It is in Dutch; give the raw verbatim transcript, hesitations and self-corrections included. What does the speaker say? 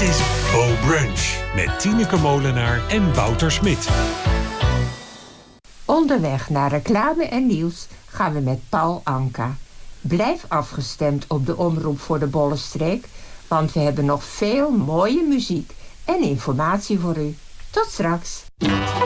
is Bo Brunch met Tineke Molenaar en Wouter Smit. Onderweg naar reclame en nieuws gaan we met Paul Anka. Blijf afgestemd op de Omroep voor de Bollenstreek, want we hebben nog veel mooie muziek en informatie voor u. Tot straks!